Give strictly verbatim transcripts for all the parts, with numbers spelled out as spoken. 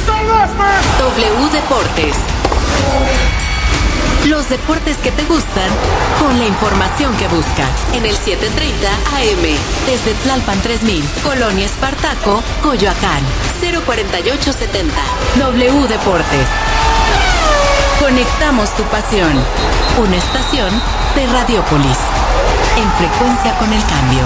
W Deportes. Los deportes que te gustan con la información que buscas en el setecientos treinta A M desde Tlalpan tres mil, Colonia Espartaco, Coyoacán, cero cuarenta y ocho setenta. W Deportes. Conectamos tu pasión. Una estación de Radiopolis. En frecuencia con el cambio.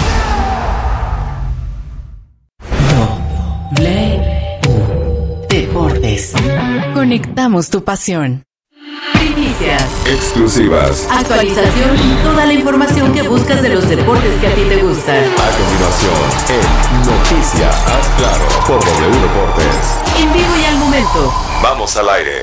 W Deportes. Conectamos tu pasión. Primicias, exclusivas, actualización y toda la información que buscas de los deportes que a ti te gustan. A continuación, en Noticias Haz Claro por W Deportes. En vivo y al momento. Vamos al aire.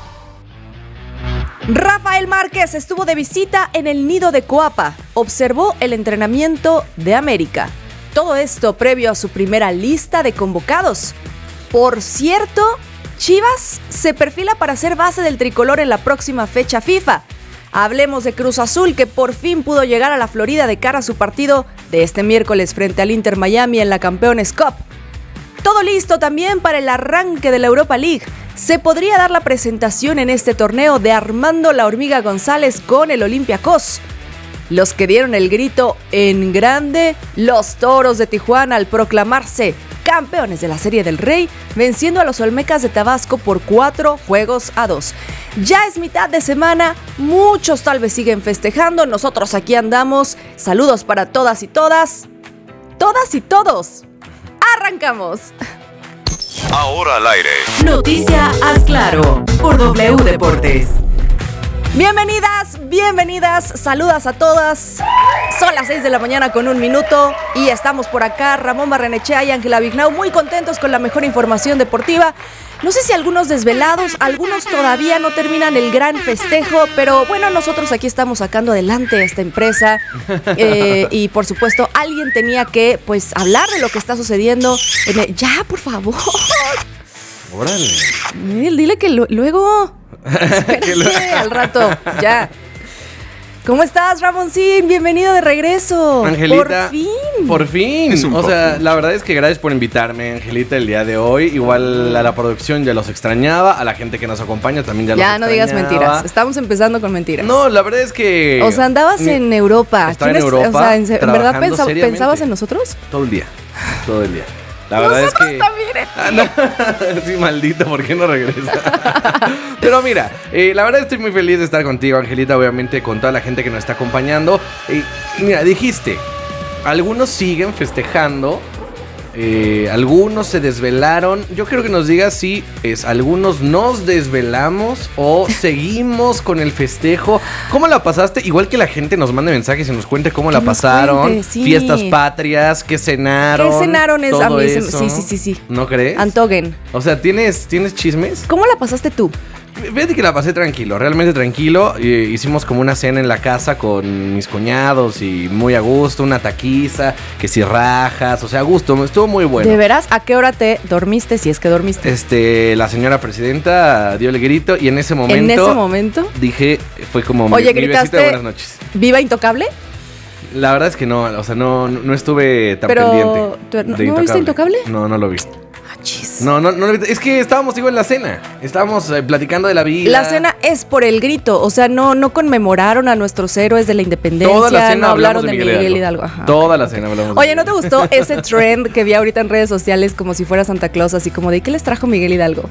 Rafael Márquez estuvo de visita en el nido de Coapa. Observó el entrenamiento de América. Todo esto previo a su primera lista de convocados. Por cierto, Chivas se perfila para ser base del tricolor en la próxima fecha FIFA. Hablemos de Cruz Azul, que por fin pudo llegar a la Florida de cara a su partido de este miércoles frente al Inter Miami en la Campeones Cup. Todo listo también para el arranque de la Europa League. Se podría dar la presentación en este torneo de Armando La Hormiga González con el Olympiacos. Los que dieron el grito en grande, los Toros de Tijuana, al proclamarse campeones de la Serie del Rey, venciendo a los Olmecas de Tabasco por cuatro juegos a dos. Ya es mitad de semana, muchos tal vez siguen festejando, nosotros aquí andamos. Saludos para todas y todas, todas y todos. ¡Arrancamos! Ahora al aire. Noticia Haz Claro por W Deportes. Bienvenidas, bienvenidas, saludas a todas. Son las seis de la mañana con un minuto y estamos por acá, Ramón Barrenechea y Ángela Vignau, muy contentos con la mejor información deportiva. No sé si algunos desvelados, algunos todavía no terminan el gran festejo, pero bueno, nosotros aquí estamos sacando adelante esta empresa eh, y por supuesto alguien tenía que pues hablar de lo que está sucediendo. En el... Ya, por favor. Órale. Miguel, dile que lo, luego... Espérate, al rato, ya. ¿Cómo estás, Ramoncín? Bienvenido de regreso. Angelita. Por fin. Por fin. Es un o sea, poco. la verdad es que gracias por invitarme, Angelita, el día de hoy. Igual a la producción ya los extrañaba, a la gente que nos acompaña también ya, Ya los no extrañaba. digas mentiras. Estamos empezando con mentiras. No, la verdad es que... O sea, andabas ni- en Europa. Estaba en ¿Quién es- Europa, O sea, ¿en, se- ¿en verdad trabajando pensa- seriamente. pensabas en nosotros? Todo el día. Todo el día. La verdad Nosotros es que... también. ¿eh? Ah, no. Sí, maldito, ¿por qué no regresa? Pero mira, eh, la verdad estoy muy feliz de estar contigo, Angelita, obviamente con toda la gente que nos está acompañando. Eh, mira, dijiste, algunos siguen festejando, eh, algunos se desvelaron. Yo quiero que nos digas si es algunos nos desvelamos o seguimos con el festejo. ¿Cómo la pasaste? Igual que la gente nos mande mensajes y nos cuente cómo la Que nos pasaron. cuente, sí. Fiestas patrias, qué cenaron. ¿Qué cenaron? Es, a todo mí se- eso. sí, sí, sí, sí. ¿No crees? Antogen. O sea, ¿tienes, ¿tienes chismes? ¿Cómo la pasaste tú? Fíjate que la pasé tranquilo, realmente tranquilo. Eh, hicimos como una cena en la casa con mis cuñados y muy a gusto, una taquiza, que si rajas, o sea, a gusto, estuvo muy bueno. ¿De veras? ¿A qué hora te dormiste, si es que dormiste? Este, la señora presidenta dio el grito y en ese momento... ¿En ese momento? Dije, fue como mi, Oye, mi besito gritaste, de buenas noches. ¿Viva Intocable? La verdad es que no, o sea, no, no estuve tan Pero, pendiente. ¿tú- no- de no viste Intocable? No, no lo vi. Ah, chis. No, no, no lo vi. Es que estábamos, digo, en la cena. Estábamos eh, platicando de la vida. La cena es por el grito, o sea, no, no conmemoraron a nuestros héroes de la independencia, Toda la cena no hablamos hablaron de Miguel Hidalgo. Ajá. Toda la cena hablamos de Oye, ¿no Miguel te gustó ese trend que vi ahorita en redes sociales como si fuera Santa Claus, así como de ¿qué les trajo Miguel Hidalgo?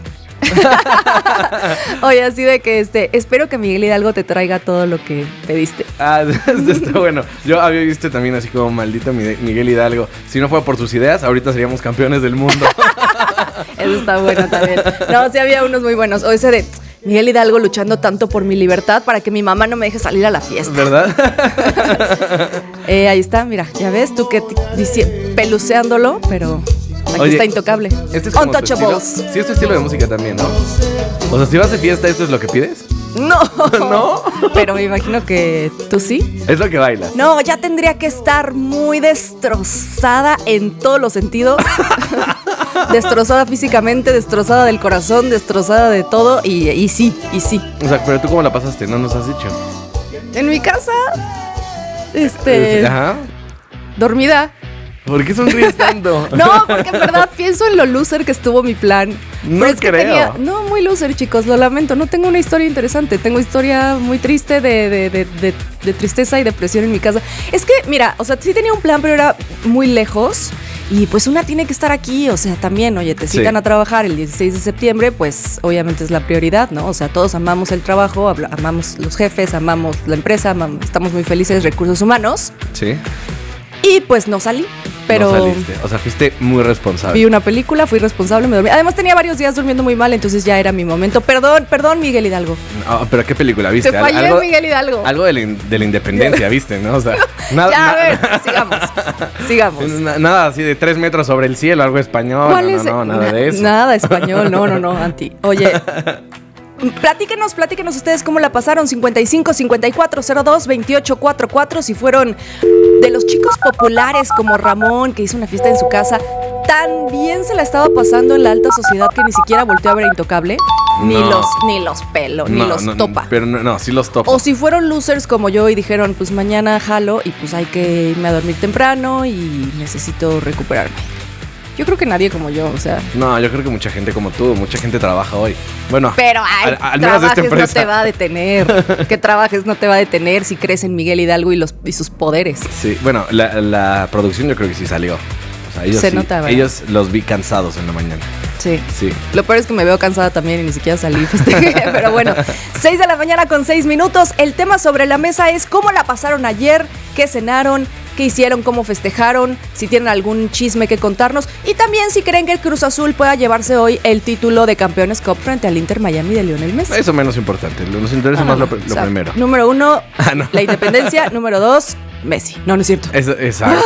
Oye, así de que este, espero que Miguel Hidalgo te traiga todo lo que pediste. Ah, está bueno. Yo había visto también así como maldito Miguel Hidalgo. Si no fuera por sus ideas, ahorita seríamos campeones del mundo. Eso está bueno también. No, sí había unos muy buenos. O ese de Miguel Hidalgo luchando tanto por mi libertad para que mi mamá no me deje salir a la fiesta. ¿Verdad? eh, ahí está, mira, ya ves, tú que t- dici- peluceándolo, pero aquí Oye, está Intocable. Este es como tu estilo. Untouchables. Sí, es tu estilo de música también, ¿no? O sea, si vas de fiesta, ¿esto es lo que pides? No. ¿No? Pero me imagino que tú sí. Es lo que bailas. No, ya tendría que estar muy destrozada en todos los sentidos. Destrozada físicamente, destrozada del corazón, destrozada de todo. Y, y sí, y sí. O sea, pero tú cómo la pasaste, no nos has dicho. En mi casa, este, Ajá. dormida. ¿Por qué sonríes tanto? No, porque en verdad pienso en lo loser que estuvo mi plan. No Pero es que creo. tenía- no, muy loser, chicos, lo lamento. No tengo una historia interesante. Tengo historia muy triste de, de, de, de, de tristeza y depresión en mi casa. Es que, mira, o sea, sí tenía un plan, pero era muy lejos. Y pues una tiene que estar aquí, o sea, también, oye, te citan Sí. a trabajar el dieciséis de septiembre, pues obviamente es la prioridad, ¿no? O sea, todos amamos el trabajo, habla- amamos los jefes, amamos la empresa, amam- estamos muy felices, recursos humanos. Sí. Y pues no salí, pero... No saliste. O sea, fuiste muy responsable. Vi una película, fui responsable, me dormí. Además tenía varios días durmiendo muy mal, entonces ya era mi momento. Perdón, perdón, Miguel Hidalgo. Ah, ¿pero qué película viste? Te fallé, algo, Miguel Hidalgo. Algo de la, in- de la independencia, ¿viste? ¿No? O sea, nada, Ya, a na- ver, sigamos. Sigamos. na- nada así de tres metros sobre el cielo, algo español. ¿Cuál no, es? no, no, nada Na- de eso. Nada español, no, no, no, anti. Oye, platíquenos, platíquenos ustedes cómo la pasaron. cincuenta y cinco, cincuenta y cuatro, cero dos, veintiocho, cuarenta y cuatro. Si fueron de los chicos populares como Ramón, que hizo una fiesta en su casa, tan bien se la estaba pasando en la alta sociedad que ni siquiera volteó a ver a Intocable. Ni No. los, ni los pelo, ni No, los no, topa. Pero no, no, sí los topa. O si fueron losers como yo y dijeron, pues mañana jalo y pues hay que irme a dormir temprano y necesito recuperarme. Yo creo que nadie como yo, o sea. No, yo creo que mucha gente como tú, mucha gente trabaja hoy. Bueno, Pero ay, al, al menos de esta trabajes no empresa. te va a detener. Que trabajes no te va a detener si crees en Miguel Hidalgo y, los, y sus poderes. Sí, bueno, la, la producción yo creo que sí salió. O sea, ellos, Se sí- nota, ¿verdad? ellos los vi cansados en la mañana. Sí. Sí. Lo peor es que me veo cansada también y ni siquiera salí. festejé. Pero bueno, seis de la mañana con seis minutos. El tema sobre la mesa es cómo la pasaron ayer, qué cenaron, qué hicieron, cómo festejaron, si tienen algún chisme que contarnos y también si creen que el Cruz Azul pueda llevarse hoy el título de Campeones Cup frente al Inter Miami de Lionel Messi. Eso menos importante. Nos interesa Ah, más no, lo, no. lo O sea, primero. Número uno, Ah, no. la independencia. Número dos, Messi. No, no es cierto. Eso- exacto.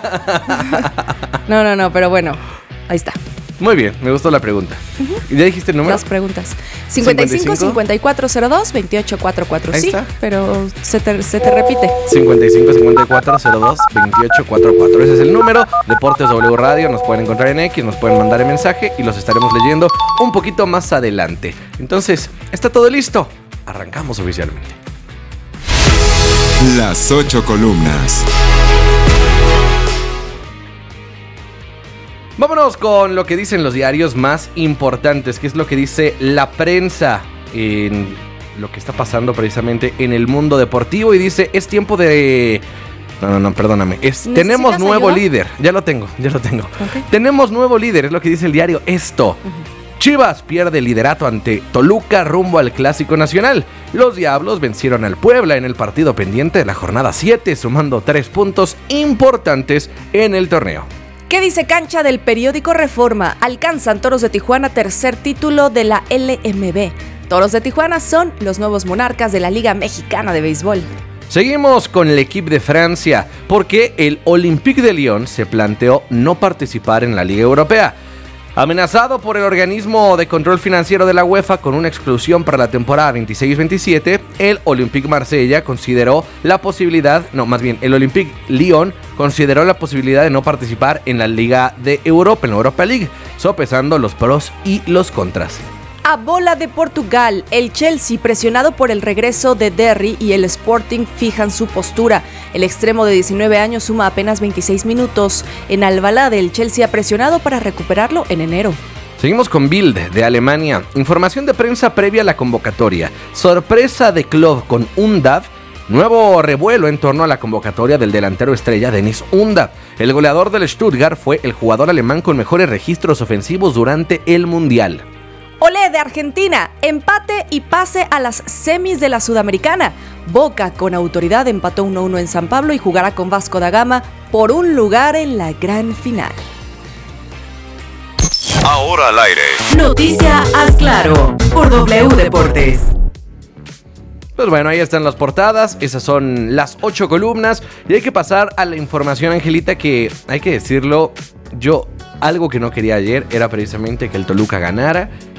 No, no, no, pero bueno, ahí está. Muy bien, me gustó la pregunta. ¿Y ¿Ya dijiste el número? Las preguntas. cincuenta y cinco, cincuenta y cuatro, cero dos, veintiocho, cuarenta y cuatro. Ahí Sí, está. pero se te, se te repite. cincuenta y cinco, cincuenta y cuatro, cero dos, veintiocho, cuarenta y cuatro. Ese es el número. Deportes W Radio. Nos pueden encontrar en X, nos pueden mandar el mensaje y los estaremos leyendo un poquito más adelante. Entonces, ¿está todo listo? Arrancamos oficialmente. Las ocho columnas. Vámonos con lo que dicen los diarios más importantes, que es lo que dice la prensa en lo que está pasando precisamente en el mundo deportivo. Y dice, es tiempo de... No, no, no, perdóname. Es, ¿Necesitas tenemos nuevo ayuda? líder. Ya lo tengo, ya lo tengo. Ok. Tenemos nuevo líder, es lo que dice el diario Esto. Chivas pierde el liderato ante Toluca rumbo al Clásico Nacional. Los Diablos vencieron al Puebla en el partido pendiente de la jornada siete, sumando tres puntos importantes en el torneo. ¿Qué dice Cancha del periódico Reforma? Alcanzan Toros de Tijuana tercer título de la L M B. Toros de Tijuana son los nuevos monarcas de la Liga Mexicana de Béisbol. Seguimos con el equipo de Francia, porque el Olympique de Lyon se planteó no participar en la Liga Europea. Amenazado por el organismo de control financiero de la UEFA con una exclusión para la temporada veintiséis veintisiete, el Olympique Marsella consideró la posibilidad, no, más bien, el Olympique Lyon consideró la posibilidad de no participar en la Liga de Europa, en la Europa League, sopesando los pros y los contras. A bola de Portugal, el Chelsea, presionado por el regreso de Derry, y el Sporting fijan su postura. El extremo de diecinueve años suma apenas veintiséis minutos. En Alvalade, el Chelsea ha presionado para recuperarlo en enero. Seguimos con Bild de Alemania. Información de prensa previa a la convocatoria. Sorpresa de Klopp con Undav. Nuevo revuelo en torno a la convocatoria del delantero estrella Dennis Undav. El goleador del Stuttgart fue el jugador alemán con mejores registros ofensivos durante el Mundial. Olé de Argentina, empate y pase a las semis de la Sudamericana. Boca con autoridad empató uno a uno en San Pablo y jugará con Vasco da Gama por un lugar en la gran final. Ahora al aire. Noticia Haz Claro por W Deportes. Pues bueno, ahí están las portadas, esas son las ocho columnas y hay que pasar a la información, Angelita, que hay que decirlo, yo algo que no quería ayer era precisamente que el Toluca ganara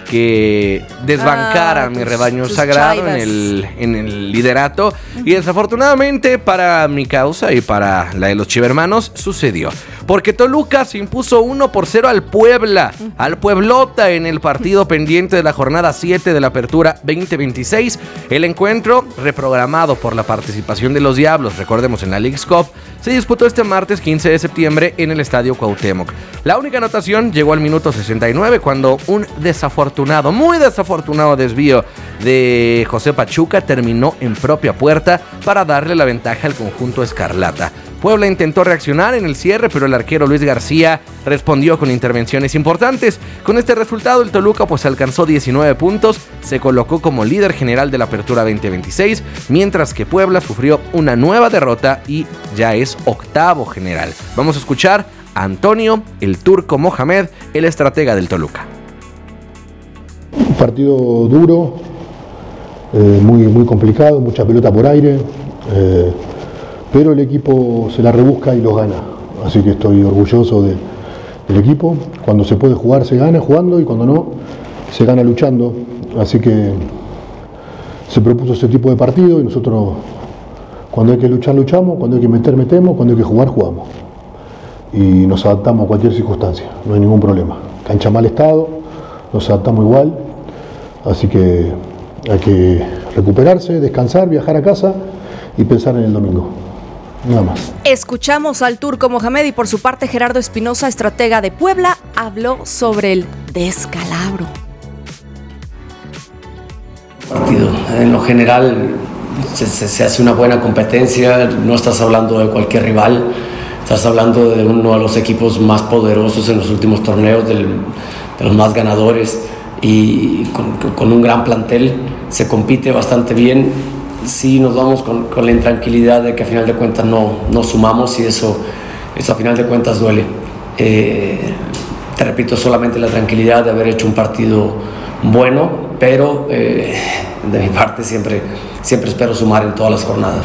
que desbancara Ah, a mi tus- rebaño tus sagrado en Chivas. el, en el liderato. Y desafortunadamente para mi causa y para la de los chivermanos sucedió. Porque Toluca se impuso uno por cero al Puebla, al Pueblota en el partido pendiente de la jornada siete de la Apertura veinte veintiséis. El encuentro, reprogramado por la participación de los Diablos, recordemos en la Leagues Cup, se disputó este martes quince de septiembre en el Estadio Cuauhtémoc. La única anotación llegó al minuto sesenta y nueve cuando un desafortunado, muy desafortunado desvío de José Pachuca terminó en propia puerta para darle la ventaja al conjunto escarlata. Puebla intentó reaccionar en el cierre, pero el arquero Luis García respondió con intervenciones importantes. Con este resultado, el Toluca pues alcanzó diecinueve puntos, se colocó como líder general de la Apertura veinte veintiséis, mientras que Puebla sufrió una nueva derrota y ya es octavo general. Vamos a escuchar a Antonio, el Turco Mohamed, el estratega del Toluca. Un partido duro, eh, muy, muy complicado, mucha pelota por aire. Eh, pero el equipo se la rebusca y los gana, así que estoy orgulloso de, del equipo. Cuando se puede jugar se gana jugando y cuando no se gana luchando, así que se propuso ese tipo de partido y nosotros cuando hay que luchar luchamos, cuando hay que meter metemos, cuando hay que jugar jugamos y nos adaptamos a cualquier circunstancia, no hay ningún problema. Cancha mal estado, nos adaptamos igual, así que hay que recuperarse, descansar, viajar a casa y pensar en el domingo. Nada más. Escuchamos al Turco Mohamed y por su parte Gerardo Espinosa, estratega de Puebla, habló sobre el descalabro. Partido. En lo general se, se, se hace una buena competencia, no estás hablando de cualquier rival, estás hablando de uno de los equipos más poderosos en los últimos torneos, del, de los más ganadores y con, con un gran plantel, se compite bastante bien. Sí nos vamos con, con la intranquilidad de que a final de cuentas no, no sumamos y eso, eso a final de cuentas duele. Eh, te repito, solamente la tranquilidad de haber hecho un partido bueno, pero eh, de mi parte siempre, siempre espero sumar en todas las jornadas.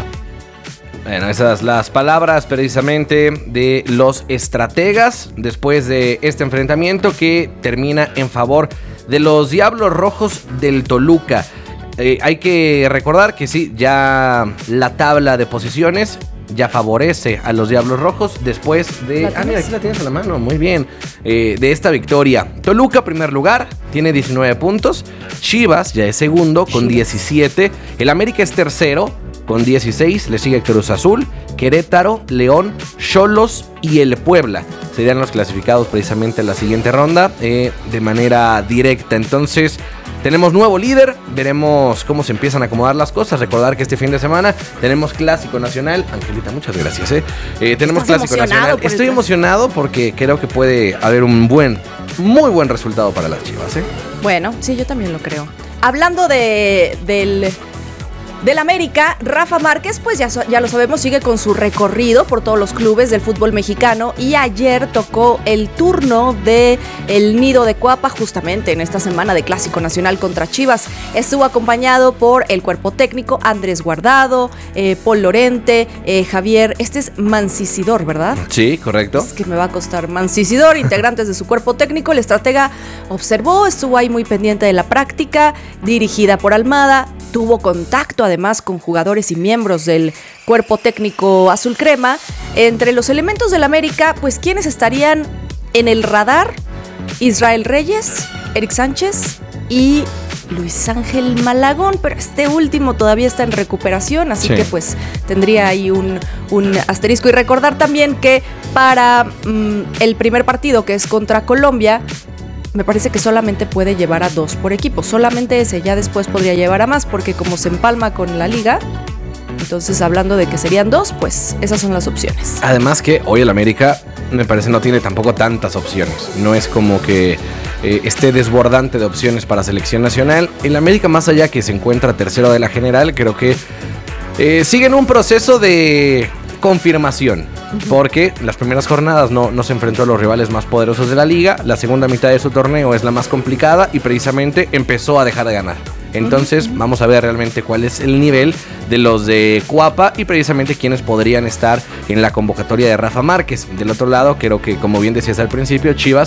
Bueno, esas las palabras precisamente de los estrategas después de este enfrentamiento que termina en favor de los Diablos Rojos del Toluca. Eh, hay que recordar que sí, ya la tabla de posiciones ya favorece a los Diablos Rojos después de... Ah, mira, aquí la tienes a la mano, muy bien. Eh, de esta victoria. Toluca, primer lugar, tiene diecinueve puntos. Chivas ya es segundo con diecisiete. El América es tercero con dieciséis. Le sigue Cruz Azul, Querétaro, León, Xolos y el Puebla. Serían los clasificados precisamente en la siguiente ronda eh, de manera directa. Entonces... tenemos nuevo líder, veremos cómo se empiezan a acomodar las cosas. Recordar que este fin de semana tenemos Clásico Nacional. Angelita, muchas gracias. ¿eh? Eh, tenemos Clásico Nacional. Estoy emocionado porque creo que puede haber un buen, muy buen resultado para las Chivas. ¿eh? Bueno, sí, yo también lo creo. Hablando de, del... Del América, Rafa Márquez, pues ya, ya lo sabemos, sigue con su recorrido por todos los clubes del fútbol mexicano y ayer tocó el turno de el Nido de Coapa justamente en esta semana de Clásico Nacional contra Chivas. Estuvo acompañado por el cuerpo técnico Andrés Guardado, eh, Paul Lorente, eh, Javier, este es Mancisidor, ¿verdad? Sí, correcto. Es que me va a costar Mancisidor, integrantes de su cuerpo técnico. El estratega observó, estuvo ahí muy pendiente de la práctica, dirigida por Almada, tuvo contacto además con jugadores y miembros del cuerpo técnico azul crema. Entre los elementos del América, pues ¿quiénes estarían en el radar? Israel Reyes, Eric Sánchez y Luis Ángel Malagón, pero este último todavía está en recuperación, así sí. que pues tendría ahí un, un asterisco. Y recordar también que para mmm, el primer partido, que es contra Colombia, me parece que solamente puede llevar a dos por equipo, solamente ese, ya después podría llevar a más, porque como se empalma con la liga, entonces hablando de que serían dos, pues esas son las opciones. Además que hoy el América, me parece, no tiene tampoco tantas opciones, no es como que eh, esté desbordante de opciones para selección nacional. El América, más allá que se encuentra tercero de la general, creo que eh, sigue en un proceso de confirmación. Porque las primeras jornadas no, no se enfrentó a los rivales más poderosos de la liga. La segunda mitad de su torneo es la más complicada y precisamente empezó a dejar de ganar. Entonces uh-huh. vamos a ver realmente cuál es el nivel de los de Coapa y precisamente quiénes podrían estar en la convocatoria de Rafa Márquez. Del otro lado, creo que, como bien decías al principio, Chivas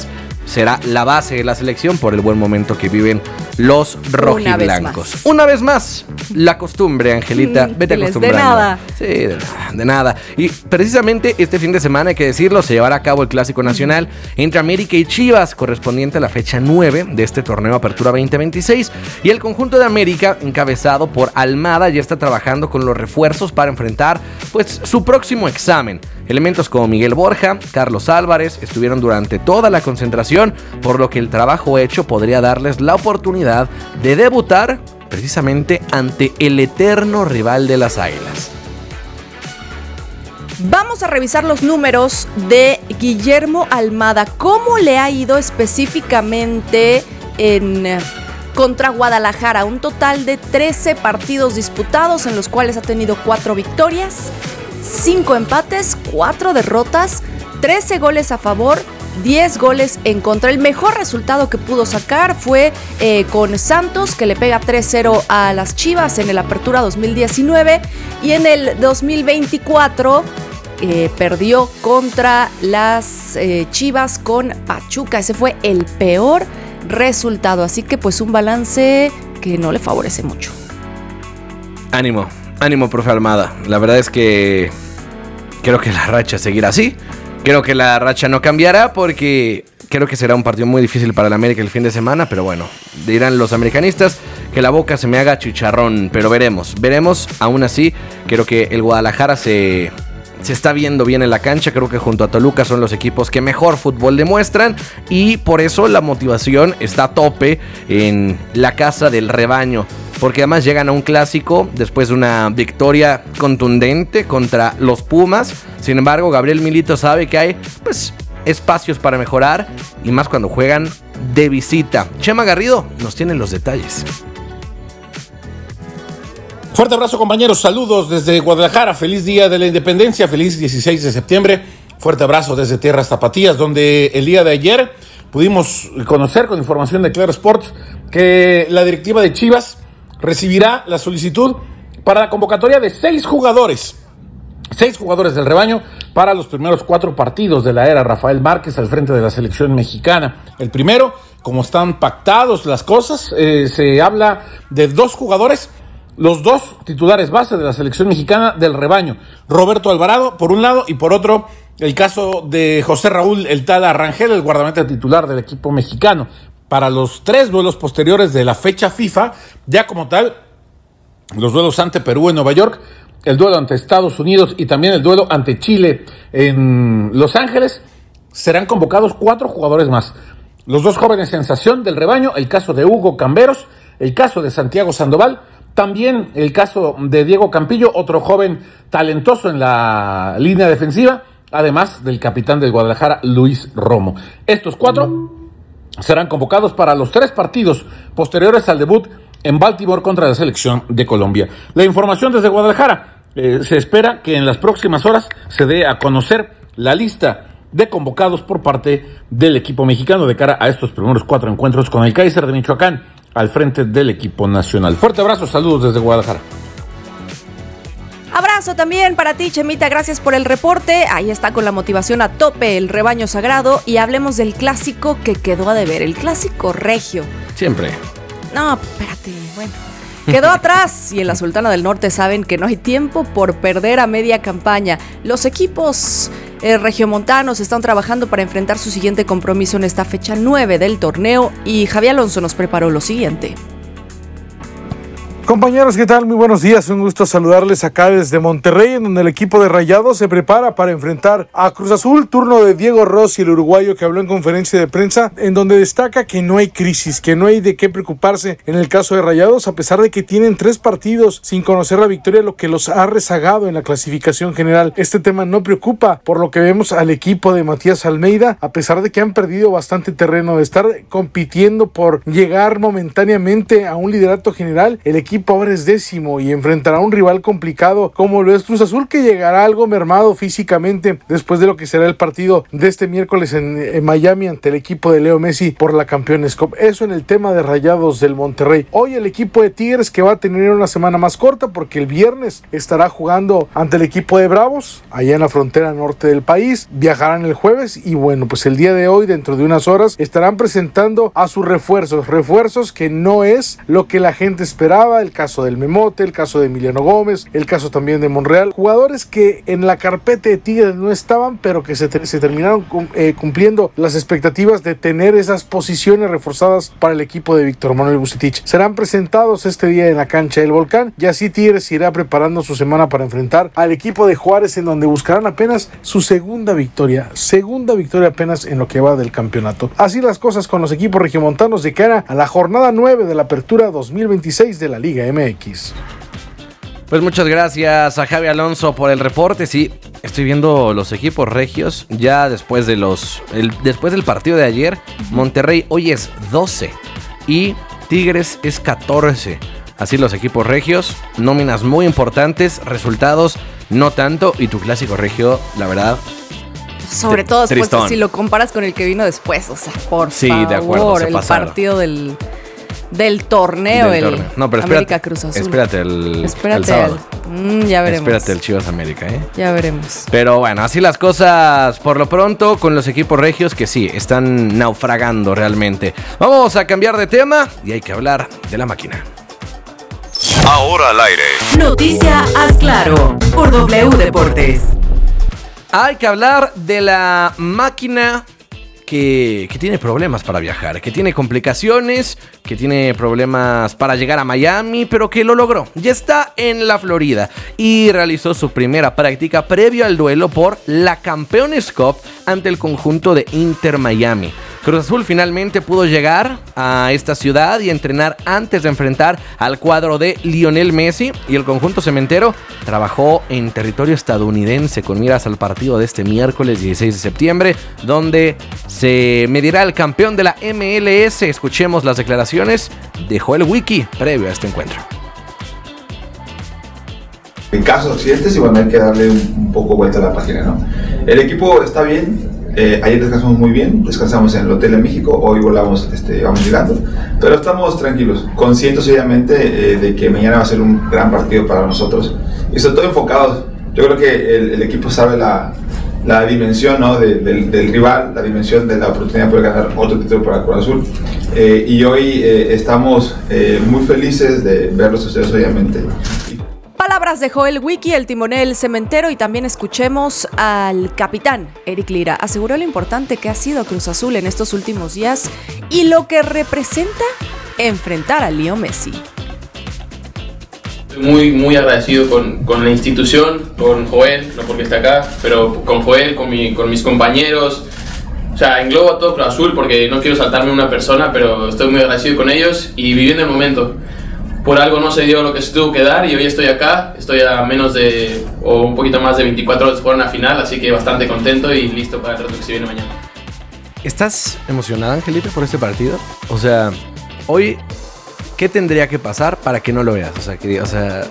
será la base de la selección por el buen momento que viven los rojiblancos. Una vez más, Una vez más la costumbre, Angelita, Mm, vete que les dé acostumbrando. nada. Sí, de nada, de nada. Y precisamente este fin de semana, hay que decirlo, se llevará a cabo el Clásico Nacional entre América y Chivas, correspondiente a la fecha nueve de este torneo Apertura veinte veintiséis. Y el conjunto de América, encabezado por Almada, ya está trabajando con los refuerzos para enfrentar pues su próximo examen. Elementos como Miguel Borja, Carlos Álvarez estuvieron durante toda la concentración, por lo que el trabajo hecho podría darles la oportunidad de debutar precisamente ante el eterno rival de las Águilas. Vamos a revisar los números de Guillermo Almada. ¿Cómo le ha ido específicamente en contra Guadalajara? Un total de trece partidos disputados, en los cuales ha tenido cuatro victorias, cinco empates, cuatro derrotas, trece goles a favor, diez goles en contra. El mejor resultado que pudo sacar fue eh, con Santos, que le pega tres cero a las Chivas en el Apertura dos mil diecinueve, y en el dos mil veinticuatro eh, perdió contra las eh, Chivas con Pachuca. Ese fue el peor resultado, así que pues un balance que no le favorece mucho. Ánimo, ánimo, profe Almada. La verdad es que creo que la racha seguirá así. Creo que la racha no cambiará porque creo que será un partido muy difícil para el América el fin de semana, pero bueno, dirán los americanistas que la boca se me haga chicharrón, pero veremos, veremos. Aún así, creo que el Guadalajara se, se está viendo bien en la cancha. Creo que junto a Toluca son los equipos que mejor fútbol demuestran, y por eso la motivación está a tope en la casa del rebaño, porque además llegan a un clásico después de una victoria contundente contra los Pumas. Sin embargo, Gabriel Milito sabe que hay pues espacios para mejorar, y más cuando juegan de visita. Chema Garrido nos tiene los detalles. Fuerte abrazo, compañeros, saludos desde Guadalajara, feliz día de la independencia, feliz dieciséis de septiembre, fuerte abrazo desde Tierras Tapatías, donde el día de ayer pudimos conocer con información de Claro Sports que la directiva de Chivas recibirá la solicitud para la convocatoria de seis jugadores, seis jugadores del rebaño para los primeros cuatro partidos de la era Rafael Márquez al frente de la selección mexicana. El primero, como están pactados las cosas, eh, se habla de dos jugadores, los dos titulares base de la selección mexicana del rebaño, Roberto Alvarado por un lado, y por otro el caso de José Raúl El Tala Rangel, el guardameta titular del equipo mexicano. Para los tres duelos posteriores de la fecha FIFA, ya como tal, los duelos ante Perú en Nueva York, el duelo ante Estados Unidos y también el duelo ante Chile en Los Ángeles, serán convocados cuatro jugadores más. Los dos jóvenes sensación del rebaño, el caso de Hugo Camberos, el caso de Santiago Sandoval, también el caso de Diego Campillo, otro joven talentoso en la línea defensiva, además del capitán del Guadalajara, Luis Romo. Estos cuatro serán convocados para los tres partidos posteriores al debut en Baltimore contra la selección de Colombia. La información desde Guadalajara. Eh, se espera que en las próximas horas se dé a conocer la lista de convocados por parte del equipo mexicano de cara a estos primeros cuatro encuentros con el Kaiser de Michoacán al frente del equipo nacional. Fuerte abrazo, saludos desde Guadalajara. Abrazo también para ti, Chemita, gracias por el reporte. Ahí está con la motivación a tope el rebaño sagrado, y hablemos del clásico que quedó a deber, el clásico regio. Siempre. No, espérate, bueno. Quedó atrás, y en la Sultana del Norte saben que no hay tiempo por perder a media campaña. Los equipos eh, regiomontanos están trabajando para enfrentar su siguiente compromiso en esta fecha nueve del torneo, y Javier Alonso nos preparó lo siguiente. Compañeros, ¿qué tal? Muy buenos días, un gusto saludarles acá desde Monterrey, en donde el equipo de Rayados se prepara para enfrentar a Cruz Azul. Turno de Diego Rossi, el uruguayo, que habló en conferencia de prensa, en donde destaca que no hay crisis, que no hay de qué preocuparse en el caso de Rayados, a pesar de que tienen tres partidos sin conocer la victoria, lo que los ha rezagado en la clasificación general. Este tema no preocupa, por lo que vemos al equipo de Matías Almeida, a pesar de que han perdido bastante terreno, de estar compitiendo por llegar momentáneamente a un liderato general. El equipo equipo ahora es décimo y enfrentará a un rival complicado como lo es Cruz Azul, que llegará algo mermado físicamente después de lo que será el partido de este miércoles en, en Miami ante el equipo de Leo Messi por la Campeones Cup. Eso en el tema de Rayados del Monterrey. Hoy el equipo de Tigres, que va a tener una semana más corta porque el viernes estará jugando ante el equipo de Bravos allá en la frontera norte del país. Viajarán el jueves y bueno, pues el día de hoy, dentro de unas horas, estarán presentando a sus refuerzos, refuerzos que no es lo que la gente esperaba. El caso del Memote, el caso de Emiliano Gómez, el caso también de Monreal, jugadores que en la carpeta de Tigres no estaban, pero que se, te, se terminaron eh, cumpliendo las expectativas de tener esas posiciones reforzadas para el equipo de Víctor Manuel Vucetich. Serán presentados este día en la cancha del Volcán y así Tigres irá preparando su semana para enfrentar al equipo de Juárez, en donde buscarán apenas su segunda victoria, segunda victoria apenas en lo que va del campeonato. Así las cosas con los equipos regiomontanos de cara a la jornada nueve de la Apertura dos mil veintiséis de la Liga M X. Pues muchas gracias a Javi Alonso por el reporte. Sí, estoy viendo los equipos regios ya después de los el, después del partido de ayer. Monterrey hoy es doce y Tigres es catorce. Así los equipos regios, nóminas muy importantes, resultados no tanto, y tu clásico regio, la verdad, sobre todo después, si lo comparas con el que vino después, o sea, por sí, favor, de acuerdo, se el pasaron. partido del del torneo, Del el torneo. No, pero América espérate, Cruz Azul. Espérate el, espérate el sábado. El, mm, ya veremos. Espérate el Chivas América, ¿eh? Ya veremos. Pero bueno, así las cosas por lo pronto con los equipos regios que sí, están naufragando realmente. Vamos a cambiar de tema y hay que hablar de la máquina. Ahora al aire. Noticia Haz Claro por W Deportes. Hay que hablar de la máquina que, que tiene problemas para viajar, que tiene complicaciones, que tiene problemas para llegar a Miami, pero que lo logró. Ya está en la Florida y realizó su primera práctica previo al duelo por la Campeones Cup ante el conjunto de Inter Miami. Cruz Azul finalmente pudo llegar a esta ciudad y entrenar antes de enfrentar al cuadro de Lionel Messi, y el conjunto cementero trabajó en territorio estadounidense con miras al partido de este miércoles dieciséis de septiembre, donde se medirá el campeón de la M L S. Escuchemos las declaraciones de Joel Wiki previo a este encuentro. En caso de accidentes, y bueno, hay que darle un poco vuelta a la página, ¿no? El equipo está bien. Eh, ayer descansamos muy bien, descansamos en el hotel en México, hoy volamos, este, vamos llegando, pero estamos tranquilos, conscientes obviamente eh, de que mañana va a ser un gran partido para nosotros y sobre todo enfocados. Yo creo que el, el equipo sabe la, la dimensión, ¿no? de, del, del rival, la dimensión de la oportunidad de poder ganar otro título para Cruz Azul, eh, y hoy eh, estamos eh, muy felices de verlos ustedes obviamente. Palabras de Joel Wiki, el timonel cementero, y también escuchemos al capitán Eric Lira. Aseguró lo importante que ha sido Cruz Azul en estos últimos días y lo que representa enfrentar a Leo Messi. Muy, muy agradecido con, con la institución, con Joel, no porque está acá, pero con Joel, con, mi, con mis compañeros. O sea, englobo a todo Cruz Azul porque no quiero saltarme una persona, pero estoy muy agradecido con ellos y viviendo el momento. Por algo no se dio lo que se tuvo que dar y hoy estoy acá, estoy a menos de, o un poquito más de veinticuatro horas de jugar una final, así que bastante contento y listo para el reto que se viene mañana. ¿Estás emocionada, Angelita, por este partido? O sea, hoy, ¿qué tendría que pasar para que no lo veas? O sea, que, o sea...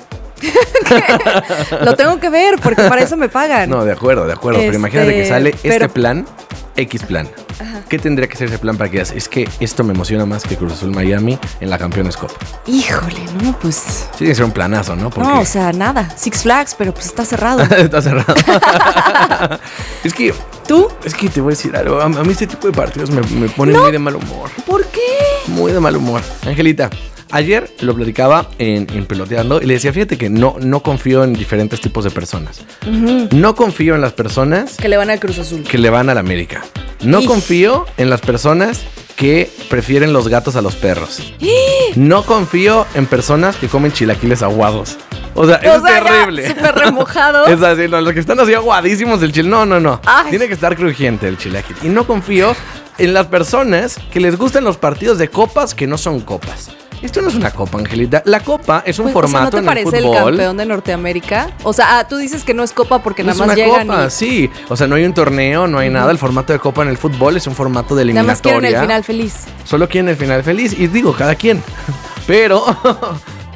Lo tengo que ver porque para eso me pagan. No, de acuerdo, de acuerdo, este, pero imagínate que sale pero... este plan, X plan. Ajá. ¿Qué tendría que ser ese plan para que digas, es que esto me emociona más que Cruz Azul Miami en la Campeones Cup? Híjole, no, pues... Sí, tiene que ser un planazo, ¿no? Porque... No, o sea, nada. Six Flags, pero pues está cerrado. Está cerrado. Es que... ¿Tú? Es que te voy a decir algo. A, a mí este tipo de partidos me, me ponen no. muy de mal humor. ¿Por qué? Muy de mal humor. Angelita, ayer lo platicaba en, en Peloteando y le decía, fíjate que no, no confío en diferentes tipos de personas. Uh-huh. No confío en las personas... Que le van al Cruz Azul. Que le van al América. No Ij. confío en las personas que prefieren los gatos a los perros. ¡Eh! No confío en personas que comen chilaquiles aguados. O sea, eso o sea, es terrible. Súper remojado. Es así, no, los que están así aguadísimos del chile. No, no, no. Ay. Tiene que estar crujiente el chilaquil. Y no confío en las personas que les gustan los partidos de copas que no son copas. Esto no es una copa, Angelita. La copa es un pues, formato o sea, ¿no te en el parece fútbol. El campeón de Norteamérica? O sea, ah, tú dices que no es copa porque no nada más llegan. Es una copa, y... sí. O sea, no hay un torneo, no hay uh-huh. nada. El formato de copa en el fútbol es un formato de eliminatoria. Nada más quieren el final feliz. Solo quieren el final feliz. Y digo, cada quien. Pero,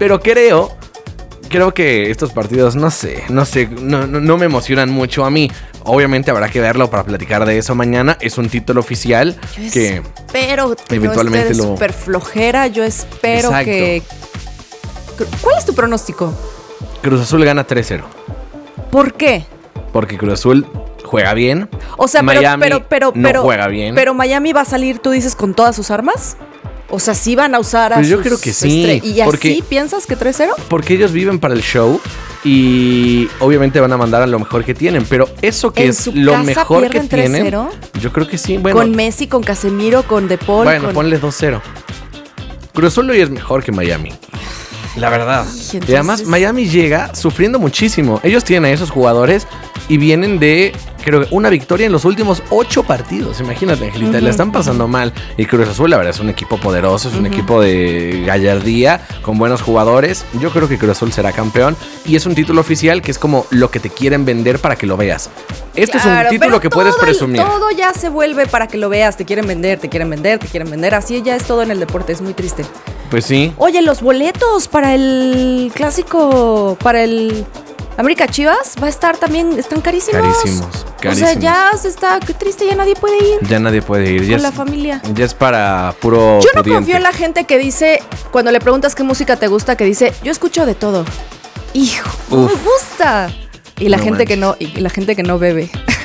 Pero creo, creo que estos partidos, no sé, no sé, no, no, no me emocionan mucho a mí. Obviamente habrá que verlo para platicar de eso mañana. Es un título oficial Yo que espero que eventualmente no esté de lo... súper flojera. Yo espero Exacto. que... ¿Cuál es tu pronóstico? Cruz Azul gana tres cero. ¿Por qué? Porque Cruz Azul juega bien. O sea, pero, Miami pero, pero, no pero, juega bien. Pero Miami va a salir, tú dices, con todas sus armas. O sea, sí van a usar a Pues yo sus creo que sí, estre- ¿Y porque- así piensas que tres cero? Porque ellos viven para el show y obviamente van a mandar a lo mejor que tienen. Pero eso que ¿En es su lo casa mejor que pierden tres tienen, cero? yo creo que sí. Bueno, Con Messi, con Casemiro, con De Paul. bueno con... ponle dos cero. Cruz Azul hoy es mejor que Miami. La verdad. Ay, Y además entonces- Miami llega sufriendo muchísimo. Ellos tienen a esos jugadores y vienen de, creo que una victoria en los últimos ocho partidos. Imagínate, Angelita, Ujú. le están pasando mal. Y Cruz Azul, la verdad, es un equipo poderoso, es un Ujú. equipo de gallardía, con buenos jugadores. Yo creo que Cruz Azul será campeón. Y es un título oficial que es como lo que te quieren vender para que lo veas. Este es un Claro, título pero que puedes todo el- presumir. Todo ya se vuelve para que lo veas. Te quieren vender, te quieren vender, te quieren vender. Así ya es todo en el deporte. Es muy triste. Pues sí. Oye, los boletos para el clásico, para el América Chivas, va a estar también, están carísimos. Carísimos, O carísimos. sea, ya se está, qué triste, ya nadie puede ir Ya nadie puede ir. Ya con la es, familia. ya es para puro Yo no pudiente. confío en la gente que dice, cuando le preguntas qué música te gusta, que dice, yo escucho de todo. Hijo, no Uf. me gusta. Y la No gente que no, y la gente que no bebe.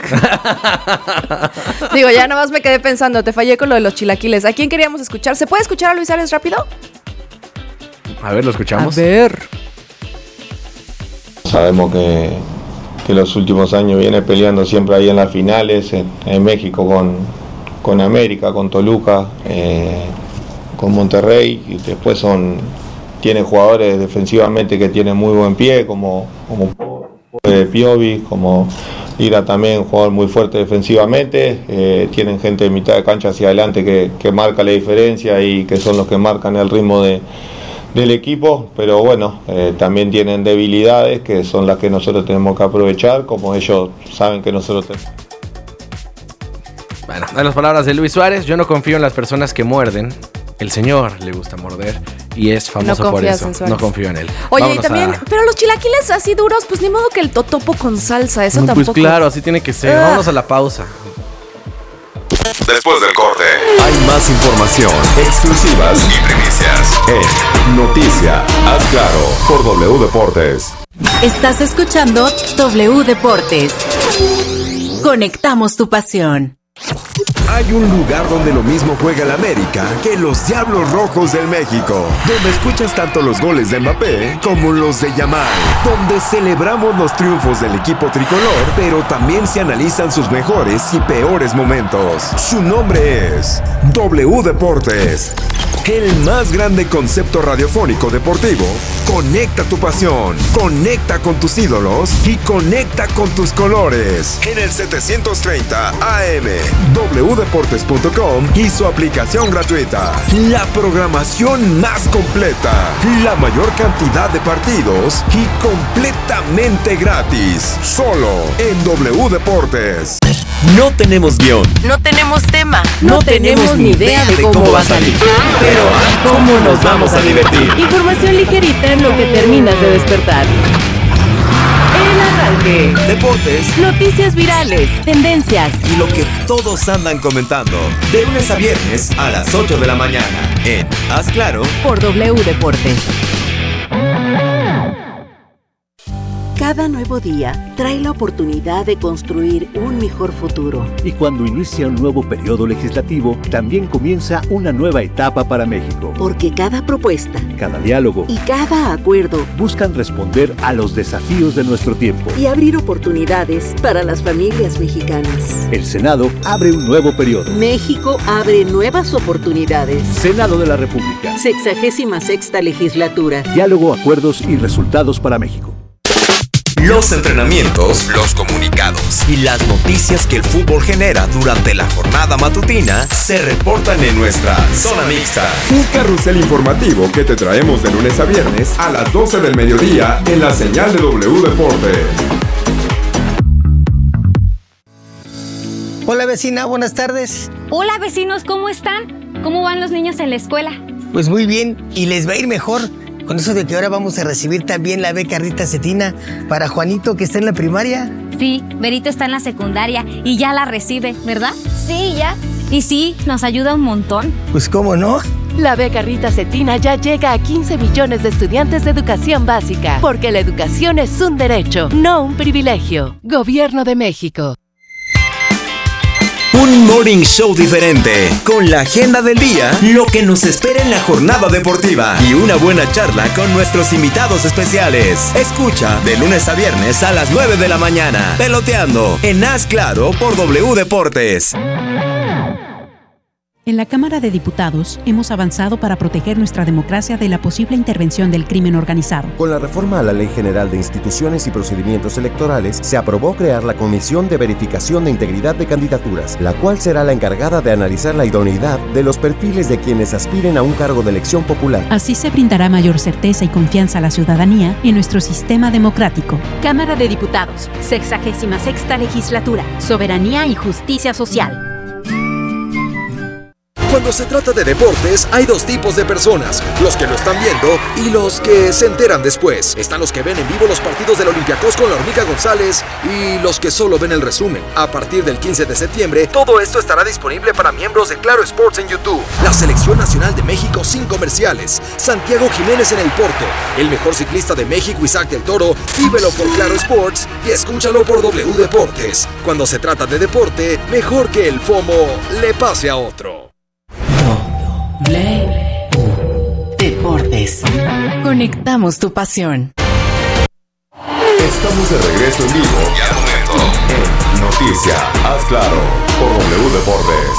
Digo, ya nomás me quedé pensando, te fallé con lo de los chilaquiles. ¿A quién queríamos escuchar? ¿Se puede escuchar a Luis Arias rápido? A ver, lo escuchamos. A ver. Sabemos que, que los últimos años viene peleando siempre ahí en las finales, en, en México con, con América, con Toluca, eh, con Monterrey, y después son tiene jugadores defensivamente que tienen muy buen pie, como, como eh, Piovi, como Lira también, un jugador muy fuerte defensivamente, eh, tienen gente de mitad de cancha hacia adelante que, que marca la diferencia y que son los que marcan el ritmo de del equipo, pero bueno, eh, también tienen debilidades que son las que nosotros tenemos que aprovechar, como ellos saben que nosotros tenemos. Bueno, en las palabras de Luis Suárez, yo no confío en las personas que muerden. El señor le gusta morder y es famoso No por confías eso. en Suárez. No confío en él. Oye, Vámonos y también, a- pero los chilaquiles así duros, pues ni modo que el totopo con salsa, eso No, tampoco. Pues claro, así tiene que ser. Ah. Vámonos a la pausa. Después del corte, hay más información, exclusivas y primicias en Noticia Haz Claro por W Deportes. Estás escuchando W Deportes. Conectamos tu pasión. Hay un lugar donde lo mismo juega el América que los Diablos Rojos del México, donde escuchas tanto los goles de Mbappé como los de Yamal, donde celebramos los triunfos del equipo tricolor, pero también se analizan sus mejores y peores momentos. Su nombre es W Deportes, el más grande concepto radiofónico deportivo. Conecta tu pasión, conecta con tus ídolos y conecta con tus colores. En el setecientos treinta A M, w deportes punto com y su aplicación gratuita. La programación más completa, la mayor cantidad de partidos y completamente gratis. Solo en W Deportes. No tenemos guión. No tenemos tema. No tenemos ni idea de cómo va a salir. Pero ¿cómo nos vamos a divertir? Información ligerita en lo que terminas de despertar. El arranque. Deportes Noticias virales, tendencias. y lo que todos andan comentando. De lunes a viernes a las ocho de la mañana en Haz Claro. Por W Deportes. Cada nuevo día trae la oportunidad de construir un mejor futuro. Y cuando inicia un nuevo periodo legislativo, también comienza una nueva etapa para México. Porque cada propuesta Cada diálogo y cada acuerdo buscan responder a los desafíos de nuestro tiempo. y abrir oportunidades para las familias mexicanas. El Senado abre un nuevo periodo. México abre nuevas oportunidades. Senado de la República. Sexagésima sexta legislatura. Diálogo, acuerdos y resultados para México. Los entrenamientos, los comunicados y las noticias que el fútbol genera durante la jornada matutina se reportan en nuestra Zona Mixta. Un carrusel informativo que te traemos de lunes a viernes a las doce del mediodía en la señal de W Deportes. Hola vecina, buenas tardes. Hola vecinos, ¿cómo están? ¿Cómo van los niños en la escuela? Pues muy bien, y les va a ir mejor. con eso de que ahora vamos a recibir también la beca Rita Cetina para Juanito que está en la primaria. Sí, Berito está en la secundaria y ya la recibe, ¿verdad? Sí, ya. Y sí, nos ayuda un montón. Pues cómo no. La beca Rita Cetina ya llega a quince millones de estudiantes de educación básica, porque la educación es un derecho, no un privilegio. Gobierno de México. Un morning show diferente, con la agenda del día, lo que nos espera en la jornada deportiva y una buena charla con nuestros invitados especiales. Escucha de lunes a viernes a las nueve de la mañana, Peloteando, en Haz Claro por W Deportes. En la Cámara de Diputados hemos avanzado para proteger nuestra democracia de la posible intervención del crimen organizado. Con la reforma a la Ley General de Instituciones y Procedimientos Electorales, se aprobó crear la Comisión de Verificación de Integridad de Candidaturas, la cual será la encargada de analizar la idoneidad de los perfiles de quienes aspiren a un cargo de elección popular. Así se brindará mayor certeza y confianza a la ciudadanía en nuestro sistema democrático. Cámara de Diputados, sexagésima sexta legislatura, Soberanía y Justicia Social. Cuando se trata de deportes, hay dos tipos de personas, los que lo están viendo y los que se enteran después. Están los que ven en vivo los partidos del Olympiacos con la Hormiga González y los que solo ven el resumen. A partir del quince de septiembre, todo esto estará disponible para miembros de Claro Sports en YouTube. La Selección Nacional de México sin comerciales. Santiago Jiménez en el Porto. El mejor ciclista de México, Isaac del Toro. Vívelo por Claro Sports y escúchalo por W Deportes. Cuando se trata de deporte, mejor que el FOMO le pase a otro. Deportes. Conectamos tu pasión. Estamos de regreso en vivo y al momento en Noticia Haz Claro por W Deportes.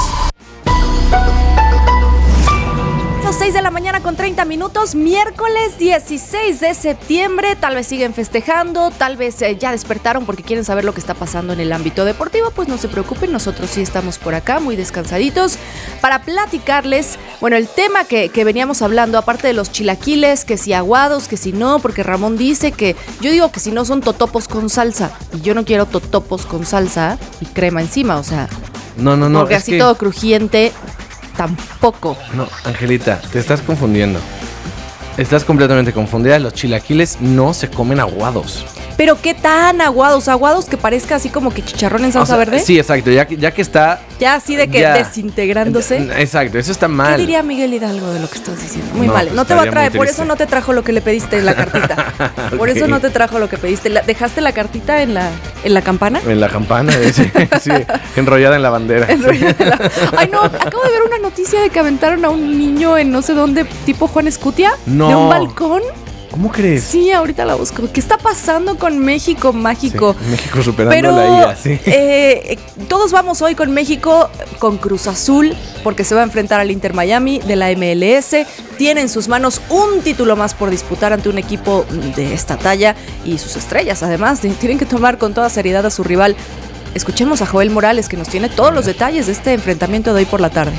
seis de la mañana con treinta minutos, miércoles dieciséis de septiembre. Tal vez siguen festejando, tal vez eh, ya despertaron porque quieren saber lo que está pasando en el ámbito deportivo. Pues no se preocupen, nosotros sí estamos por acá muy descansaditos para platicarles, bueno, el tema que, que veníamos hablando, aparte de los chilaquiles, que si aguados, que si no, porque Ramón dice que, yo digo que si no son totopos con salsa, y yo no quiero totopos con salsa y crema encima, o sea, no, no, no, porque así que... todo crujiente. Tampoco. No, Angelita, te estás confundiendo. Estás completamente confundida. Los chilaquiles no se comen aguados. Pero qué tan aguados, aguados que parezca así como que chicharrón en salsa, o sea, verde. Sí, exacto, ya que, ya que está... Ya así de que ya, desintegrándose. Exacto, eso está mal. ¿Qué diría Miguel Hidalgo de lo que estás diciendo? Muy no, mal, pues no te va a traer, por eso no te trajo lo que le pediste en la cartita. Okay. Por eso no te trajo lo que pediste. La, ¿Dejaste la cartita en la, en la campana? En la campana, sí, sí, enrollada en la bandera. Enrollada en la... Ay no, acabo de ver una noticia de que aventaron a un niño en no sé dónde, tipo Juan Escutia, no. de un balcón. ¿Cómo crees? Sí, ahorita la busco. ¿Qué está pasando con México mágico? Sí, México superando Pero, la I A, sí. Eh, todos vamos hoy con México, con Cruz Azul, porque se va a enfrentar al Inter Miami de la M L S. Tiene en sus manos un título más por disputar ante un equipo de esta talla y sus estrellas, además, tienen que tomar con toda seriedad a su rival. Escuchemos a Joel Morales, que nos tiene todos los detalles de este enfrentamiento de hoy por la tarde.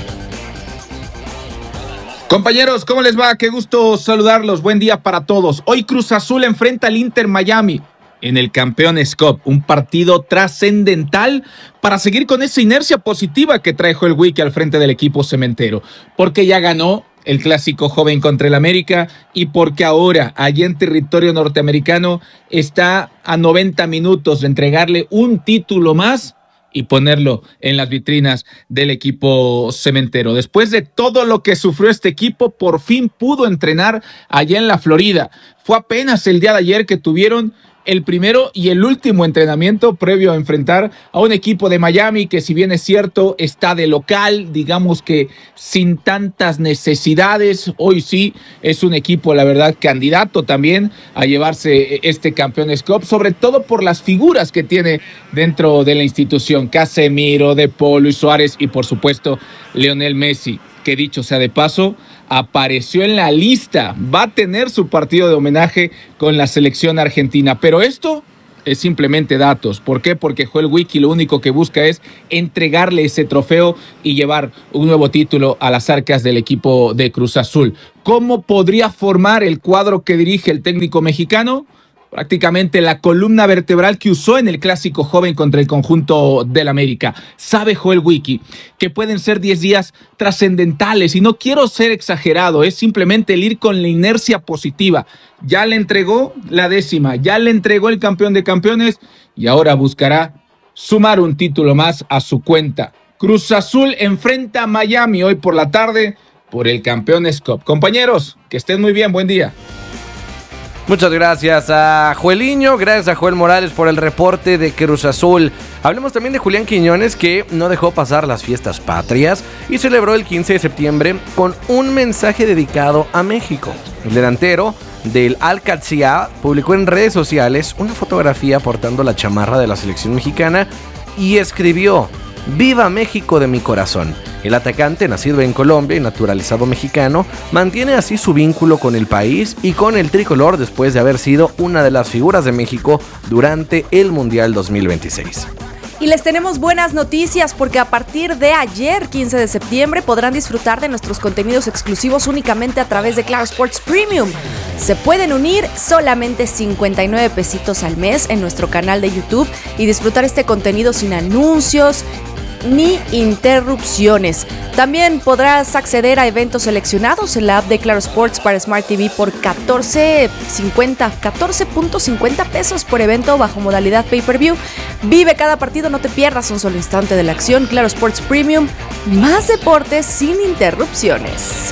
Compañeros, ¿cómo les va? Qué gusto saludarlos. Buen día para todos. Hoy Cruz Azul enfrenta al Inter Miami en el Campeones Cup, un partido trascendental para seguir con esa inercia positiva que trae Joel Wiki al frente del equipo cementero, porque ya ganó el clásico joven contra el América y porque ahora, allá en territorio norteamericano, está a noventa minutos de entregarle un título más y ponerlo en las vitrinas del equipo cementero. Después de todo lo que sufrió este equipo, por fin pudo entrenar allá en la Florida. Fue apenas el día de ayer que tuvieron el primero y el último entrenamiento previo a enfrentar a un equipo de Miami que, si bien es cierto, está de local, digamos que sin tantas necesidades. Hoy sí es un equipo, la verdad, candidato también a llevarse este Campeones Cup, sobre todo por las figuras que tiene dentro de la institución: Casemiro, De Paul, Luis Suárez y, por supuesto, Lionel Messi, que, dicho sea de paso, apareció en la lista, va a tener su partido de homenaje con la selección argentina. Pero esto es simplemente datos. ¿Por qué? Porque Joel Wiki lo único que busca es entregarle ese trofeo y llevar un nuevo título a las arcas del equipo de Cruz Azul. ¿Cómo podría formar el cuadro que dirige el técnico mexicano? prácticamente la columna vertebral que usó en el clásico joven contra el conjunto del América. Sabe Joel Wiki que pueden ser diez días trascendentales y no quiero ser exagerado, es simplemente el ir con la inercia positiva. Ya le entregó la décima, ya le entregó el campeón de campeones y ahora buscará sumar un título más a su cuenta. Cruz Azul enfrenta a Miami hoy por la tarde por el Campeones Cup. Compañeros, que estén muy bien, buen día. Muchas gracias a Joeliño, gracias a Joel Morales por el reporte de Cruz Azul. Hablemos también de Julián Quiñones, que no dejó pasar las fiestas patrias y celebró el quince de septiembre con un mensaje dedicado a México. El delantero del Al-Qadsiya publicó en redes sociales una fotografía portando la chamarra de la selección mexicana y escribió: ¡Viva México de mi corazón! El atacante, nacido en Colombia y naturalizado mexicano, mantiene así su vínculo con el país y con el tricolor después de haber sido una de las figuras de México durante el Mundial dos mil veintiséis. Y les tenemos buenas noticias porque a partir de ayer, quince de septiembre, podrán disfrutar de nuestros contenidos exclusivos únicamente a través de Claro Sports Premium. Se pueden unir solamente cincuenta y nueve pesitos al mes en nuestro canal de YouTube y disfrutar este contenido sin anuncios ni interrupciones. También podrás acceder a eventos seleccionados en la app de Claro Sports para Smart T V por catorce punto cincuenta pesos por evento bajo modalidad pay-per-view. Vive cada partido, no te pierdas un solo instante de la acción. Claro Sports Premium, más deportes sin interrupciones.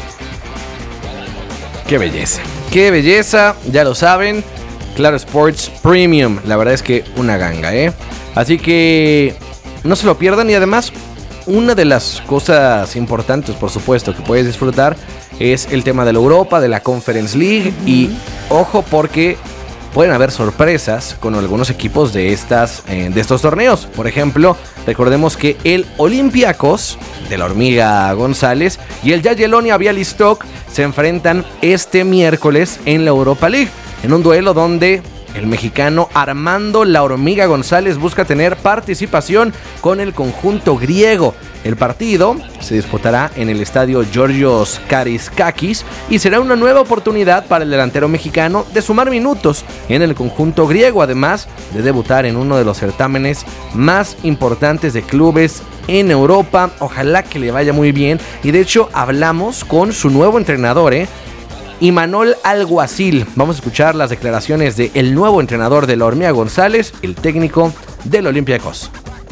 ¡Qué belleza! ¡Qué belleza! Ya lo saben, Claro Sports Premium. La verdad es que una ganga, ¿eh? Así que no se lo pierdan. Y además, una de las cosas importantes, por supuesto, que puedes disfrutar es el tema de la Europa, de la Conference League. Uh-huh. Y ojo, porque pueden haber sorpresas con algunos equipos de, estas, eh, de estos torneos. Por ejemplo, recordemos que el Olympiacos de la Hormiga González y el Jagiellonia Białystok se enfrentan este miércoles en la Europa League, en un duelo donde el mexicano Armando La Hormiga González busca tener participación con el conjunto griego. El partido se disputará en el estadio Georgios Kariskakis y será una nueva oportunidad para el delantero mexicano de sumar minutos en el conjunto griego, además de debutar en uno de los certámenes más importantes de clubes en Europa. Ojalá que le vaya muy bien. Y de hecho hablamos con su nuevo entrenador, ¿eh? Imanol Alguacil. Vamos a escuchar las declaraciones del nuevo entrenador de La Hormiga González, el técnico del Olympiacos.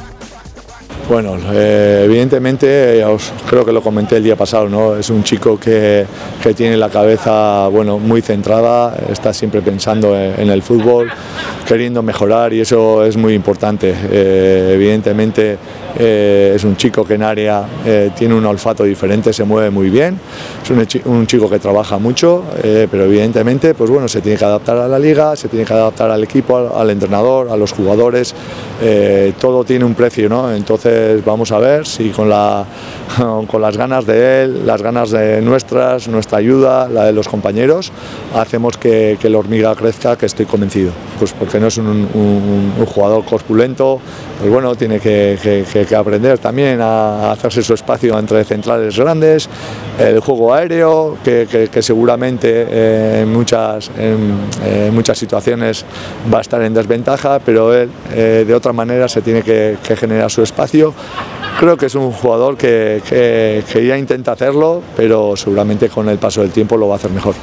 Bueno, eh, evidentemente, eh, os, creo que lo comenté el día pasado, ¿no? Es un chico que, que tiene la cabeza, bueno, muy centrada, está siempre pensando en, en el fútbol, queriendo mejorar, y eso es muy importante. Eh, evidentemente eh, es un chico que en área eh, tiene un olfato diferente, se mueve muy bien, es un, un chico que trabaja mucho, eh, pero evidentemente pues bueno, se tiene que adaptar a la liga, se tiene que adaptar al equipo, al, al entrenador, a los jugadores, eh, todo tiene un precio, ¿no? Entonces vamos a ver si con, la, con las ganas de él, las ganas de nuestras, nuestra ayuda, la de los compañeros, hacemos que, que la hormiga crezca, que estoy convencido. Pues porque no es un, un, un jugador corpulento, pues bueno, tiene que, que, que aprender también a hacerse su espacio entre centrales grandes, el juego aéreo, que, que, que seguramente eh, en, muchas, en, en muchas situaciones va a estar en desventaja, pero él eh, de otra manera se tiene que, que generar su espacio. Creo que es un jugador que, que, que ya intenta hacerlo, pero seguramente con el paso del tiempo lo va a hacer mejor.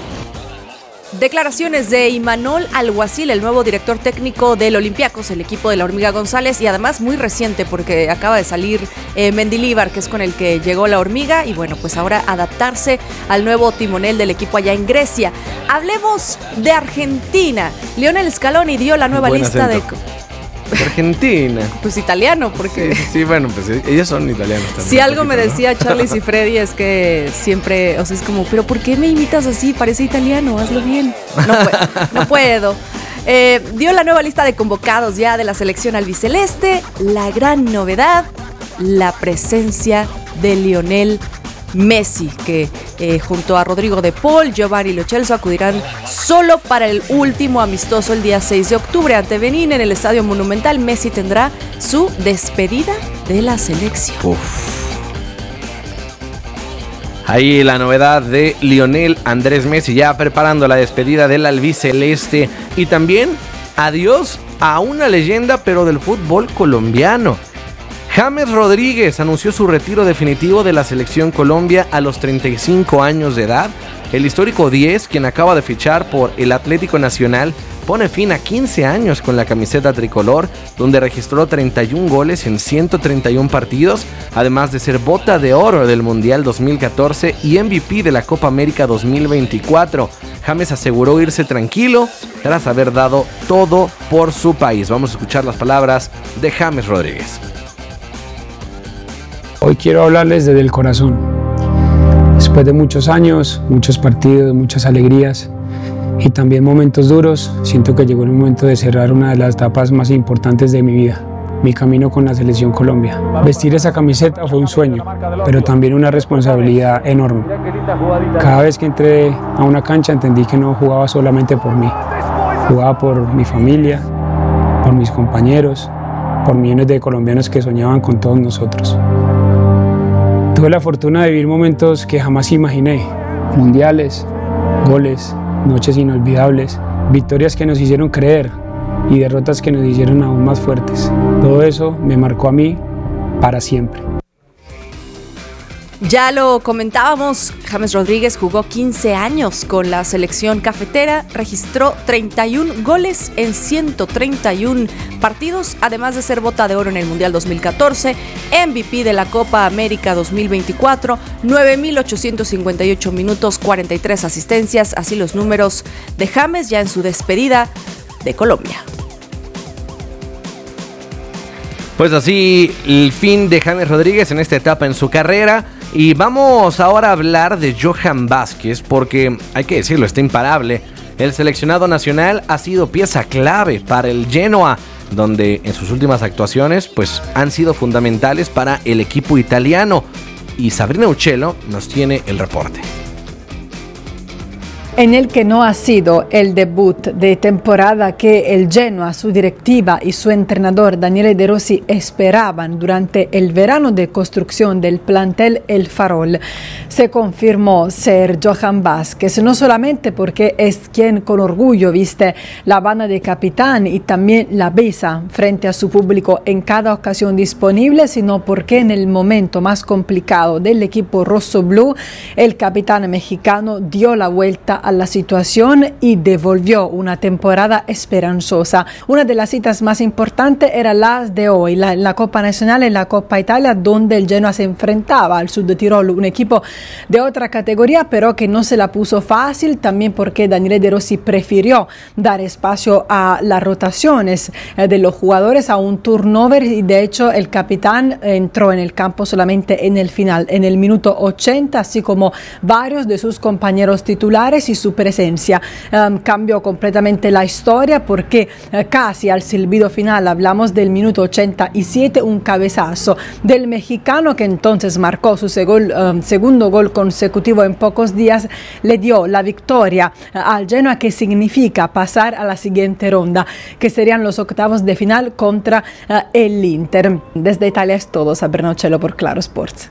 Declaraciones de Imanol Alguacil, el nuevo director técnico del Olympiacos, el equipo de La Hormiga González, y además muy reciente porque acaba de salir eh, Mendilibar, que es con el que llegó La Hormiga, y bueno, pues ahora adaptarse al nuevo timonel del equipo allá en Grecia. Hablemos de Argentina. Lionel Scaloni dio la nueva Buen lista acento. de... Argentina. Pues italiano, porque... Sí, sí, bueno, pues ellos son italianos también. Si algo me poquito, decía ¿no? Charlie y Freddy es que siempre, o sea, es como, pero ¿por qué me imitas así? Parece italiano, hazlo bien. No puedo, no puedo. Eh, dio la nueva lista de convocados ya de la selección albiceleste. La gran novedad, la presencia de Lionel Messi, que eh, junto a Rodrigo de Paul, Giovanni Lo Celso acudirán solo para el último amistoso el día seis de octubre ante Benín en el Estadio Monumental. Messi tendrá su despedida de la selección. Uf. Ahí la novedad de Lionel Andrés Messi ya preparando la despedida del albiceleste. Y también adiós a una leyenda pero del fútbol colombiano. James Rodríguez anunció su retiro definitivo de la selección Colombia a los treinta y cinco años de edad. El histórico diez, quien acaba de fichar por el Atlético Nacional, pone fin a quince años con la camiseta tricolor, donde registró treinta y un goles en ciento treinta y un partidos, además de ser bota de oro del Mundial dos mil catorce y M V P de la Copa América dos mil veinticuatro. James aseguró irse tranquilo tras haber dado todo por su país. Vamos a escuchar las palabras de James Rodríguez. Hoy quiero hablarles desde el corazón. Después de muchos años, muchos partidos, muchas alegrías y también momentos duros, siento que llegó el momento de cerrar una de las etapas más importantes de mi vida, mi camino con la Selección Colombia. Vestir esa camiseta fue un sueño, pero también una responsabilidad enorme. Cada vez que entré a una cancha entendí que no jugaba solamente por mí, jugaba por mi familia, por mis compañeros, por millones de colombianos que soñaban con todos nosotros. Tuve la fortuna de vivir momentos que jamás imaginé, mundiales, goles, noches inolvidables, victorias que nos hicieron creer y derrotas que nos hicieron aún más fuertes. Todo eso me marcó a mí para siempre. Ya lo comentábamos, James Rodríguez jugó quince años con la selección cafetera, registró treinta y un goles en ciento treinta y un partidos, además de ser bota de oro en el Mundial dos mil catorce, M V P de la Copa América dos mil veinticuatro, nueve mil ochocientos cincuenta y ocho minutos, cuarenta y tres asistencias, así los números de James ya en su despedida de Colombia. Pues así el fin de James Rodríguez en esta etapa en su carrera. Y vamos ahora a hablar de Johan Vázquez, porque hay que decirlo, está imparable. El seleccionado nacional ha sido pieza clave para el Genoa, donde en sus últimas actuaciones pues, han sido fundamentales para el equipo italiano. Y Sabrina Uccello nos tiene el reporte. En el que no ha sido el debut de temporada que el Genoa, su directiva y su entrenador Daniele De Rossi esperaban durante el verano de construcción del plantel El Farol, se confirmó ser Johan Vázquez, no solamente porque es quien con orgullo viste la banda de capitán y también la besa frente a su público en cada ocasión disponible, sino porque en el momento más complicado del equipo rosso-blu, el capitán mexicano dio la vuelta a la situación y devolvió una temporada esperanzosa. Una de las citas más importantes era la de hoy, la, la Copa Nacional y la Copa Italia, donde el Genoa se enfrentaba al Sud Tirol, un equipo de otra categoría, pero que no se la puso fácil, también porque Daniele De Rossi prefirió dar espacio a las rotaciones eh, de los jugadores, a un turnover, y de hecho el capitán entró en el campo solamente en el final, en el minuto ochenta, así como varios de sus compañeros titulares, y su presencia um, cambió completamente la historia, porque uh, casi al silbido final, hablamos del minuto ochenta y siete, un cabezazo del mexicano que entonces marcó su segol, um, segundo gol consecutivo en pocos días, le dio la victoria uh, al Genoa, que significa pasar a la siguiente ronda, que serían los octavos de final contra uh, el Inter. Desde Italia es todo. Sabrina Uccello por Claro Sports.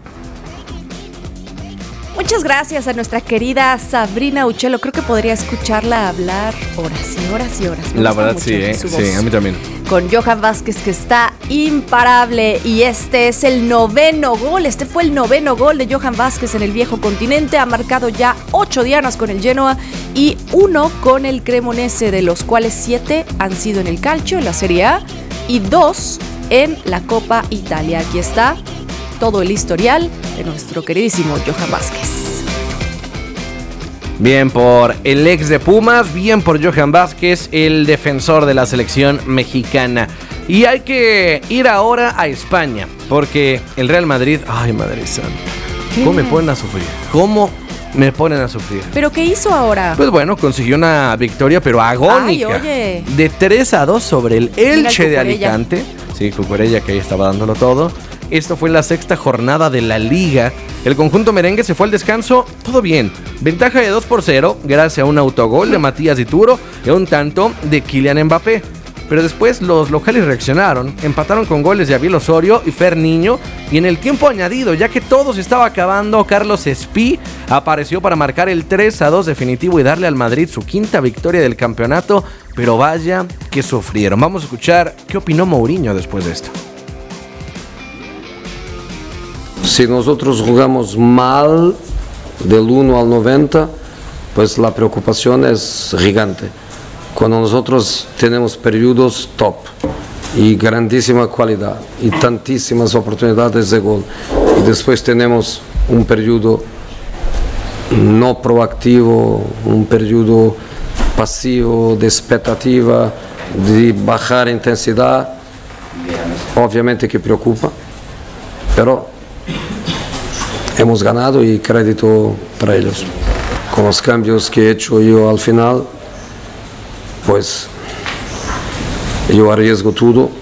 Muchas gracias a nuestra querida Sabrina Uccello. Creo que podría escucharla hablar horas y horas y horas. Me La verdad sí, ¿eh? Sí, a mí también. Con Johan Vázquez, que está imparable, y este es el noveno gol. Este fue el noveno gol de Johan Vázquez en el viejo continente. Ha marcado ya ocho dianas con el Genoa y uno con el Cremonese, de los cuales siete han sido en el Calcio, en la Serie A, y dos en la Copa Italia. Aquí está todo el historial de nuestro queridísimo Johan Vázquez. Bien por el ex de Pumas, bien por Johan Vázquez, el defensor de la selección mexicana. Y hay que ir ahora a España, porque el Real Madrid, ay, Madre Santa, ¿cómo me ponen a sufrir? ¿Cómo me ponen a sufrir? ¿Pero qué hizo ahora? Pues bueno, consiguió una victoria, pero agónica. Ay, oye. De tres a dos sobre el Elche el de Alicante. Sí, Cucurella, que ahí estaba dándolo todo. Esto fue la sexta jornada de la Liga. El conjunto merengue se fue al descanso, todo bien. Ventaja de dos por cero, gracias a un autogol de Matías Dituro y a un tanto de Kylian Mbappé. pero después los locales reaccionaron, empataron con goles de Abiel Osorio y Fer Niño, y en el tiempo añadido, ya que todo se estaba acabando, Carlos Espí apareció para marcar el tres a dos definitivo y darle al Madrid su quinta victoria del campeonato, pero vaya que sufrieron. Vamos a escuchar qué opinó Mourinho después de esto. Si nosotros jugamos mal del uno al noventa, pues la preocupación es gigante. Cuando nosotros tenemos periodos top y grandísima calidad y tantísimas oportunidades de gol, y después tenemos un periodo no proactivo, un periodo pasivo de expectativa, de bajar intensidad, obviamente que preocupa, pero hemos ganado y crédito para ellos. Con los cambios que he hecho yo al final, pues yo arriesgo todo.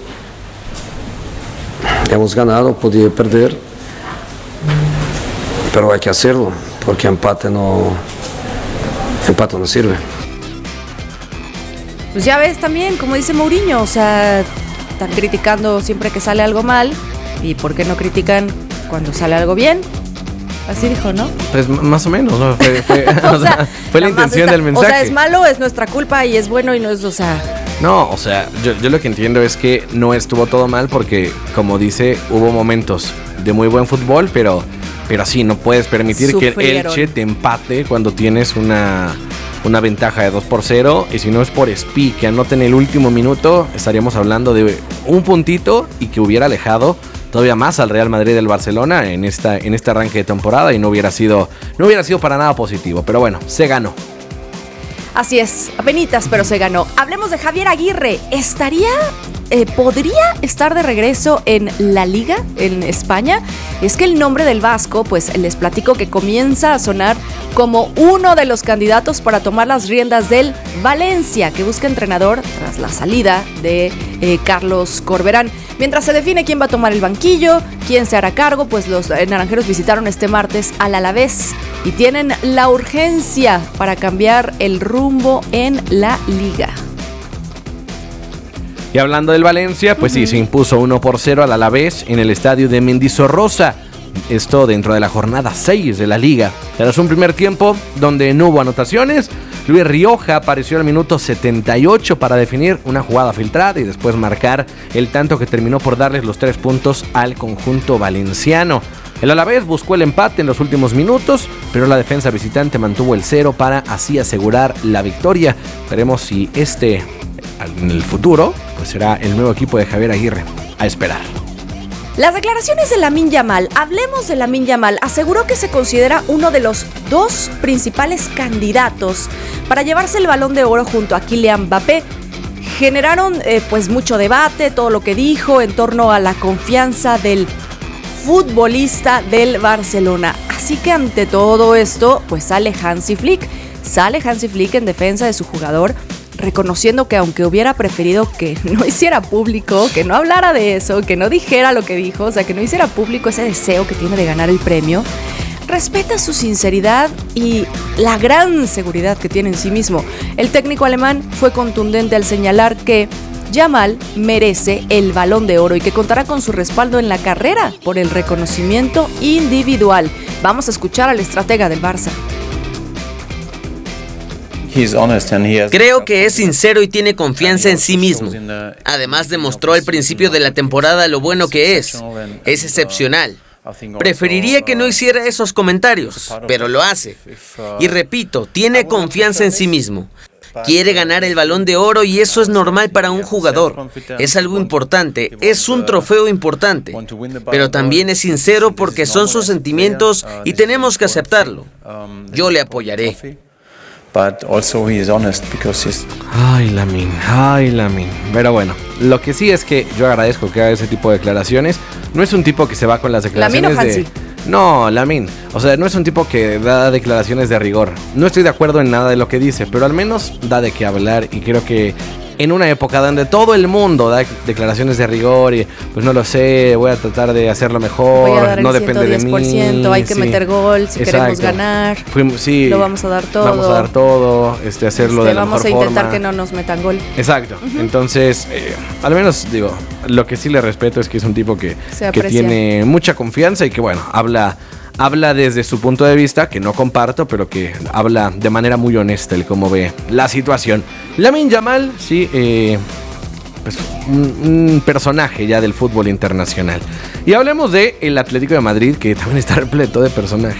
Hemos ganado, podía perder, pero hay que hacerlo, porque empate no, empate no sirve. Pues ya ves también, como dice Mourinho, o sea, están criticando siempre que sale algo mal, y ¿por qué no critican cuando sale algo bien? Así dijo, ¿no? Pues más o menos, ¿no? Fue, fue, o o sea, sea, fue la intención está, del mensaje. O sea, es malo, es nuestra culpa, y es bueno y no es, o sea... No, o sea, yo, yo lo que entiendo es que no estuvo todo mal porque, como dice, hubo momentos de muy buen fútbol, pero, pero sí, no puedes permitir Sufrieron. que el Elche te empate cuando tienes una, una ventaja de dos por cero, y si no es por Espí que anota en el último minuto, estaríamos hablando de un puntito y que hubiera alejado todavía más al Real Madrid del Barcelona en esta en este arranque de temporada, y no hubiera sido no hubiera sido para nada positivo, pero bueno, se ganó. Así es, apenitas, pero se ganó. Hablemos de Javier Aguirre. ¿Estaría, eh, podría estar de regreso en la Liga, en España? Es que el nombre del vasco, pues les platico que comienza a sonar como uno de los candidatos para tomar las riendas del Valencia, que busca entrenador tras la salida de eh, Carlos Corberán. Mientras se define quién va a tomar el banquillo, quién se hará cargo, pues los naranjeros visitaron este martes al Alavés y tienen la urgencia para cambiar el rumbo en la liga. Y hablando del Valencia, pues uh-huh. sí, se impuso uno por cero al Alavés en el estadio de Mendizorroza. Esto dentro de la jornada seis de la liga. Tras un primer tiempo donde no hubo anotaciones, Luis Rioja apareció al minuto setenta y ocho para definir una jugada filtrada y después marcar el tanto que terminó por darles los tres puntos al conjunto valenciano. El Alavés buscó el empate en los últimos minutos, pero la defensa visitante mantuvo el cero para así asegurar la victoria. Veremos si este, en el futuro, pues será el nuevo equipo de Javier Aguirre. A esperar. Las declaraciones de Lamine Yamal. Hablemos de Lamine Yamal. Aseguró que se considera uno de los dos principales candidatos para llevarse el Balón de Oro junto a Kylian Mbappé. Generaron eh, pues mucho debate, todo lo que dijo en torno a la confianza del futbolista del Barcelona. Así que ante todo esto, pues sale Hansi Flick. Sale Hansi Flick en defensa de su jugador, reconociendo que aunque hubiera preferido que no hiciera público, que no hablara de eso, que no dijera lo que dijo, o sea, que no hiciera público ese deseo que tiene de ganar el premio, respeta su sinceridad y la gran seguridad que tiene en sí mismo. El técnico alemán fue contundente al señalar que Yamal merece el Balón de Oro y que contará con su respaldo en la carrera por el reconocimiento individual. Vamos a escuchar al estratega del Barça. Creo que es sincero y tiene confianza en sí mismo. Además demostró al principio de la temporada lo bueno que es. Es excepcional. Preferiría que no hiciera esos comentarios, pero lo hace. Y repito, tiene confianza en sí mismo. Quiere ganar el Balón de Oro y eso es normal para un jugador. Es algo importante, es un trofeo importante. Pero también es sincero porque son sus sentimientos y tenemos que aceptarlo. Yo le apoyaré. But also he is honest because he's... Ay, Lamine, ay, Lamine. Pero bueno, lo que sí es que yo agradezco que haga ese tipo de declaraciones. No es un tipo que se va con las declaraciones ¿Lamine o de... Hansi? No, Lamine. O sea, no es un tipo que da declaraciones de rigor. No estoy de acuerdo en nada de lo que dice, pero al menos da de qué hablar y creo que en una época donde todo el mundo da declaraciones de rigor y pues no lo sé, voy a tratar de hacerlo mejor, voy a dar no el depende de mí. Hay que sí. meter gol si Exacto. queremos ganar. Fuimos, sí, lo vamos a dar todo. Vamos a dar todo, este, hacerlo este, de la mejor forma. Vamos a intentar que no nos metan gol. Exacto. Uh-huh. Entonces, eh, al menos digo, lo que sí le respeto es que es un tipo que, que tiene mucha confianza y que bueno, habla... Habla desde su punto de vista, que no comparto, pero que habla de manera muy honesta el cómo ve la situación. Lamine Yamal, sí, eh, pues un, un personaje ya del fútbol internacional. Y hablemos de el Atlético de Madrid, que también está repleto de personajes.